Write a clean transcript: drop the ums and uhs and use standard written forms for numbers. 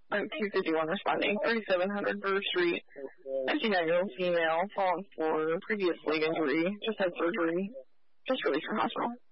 251 responding, 3700 Burr Street, 19-year-old female, fallen floor, previous leg injury, just had surgery, just released from hospital.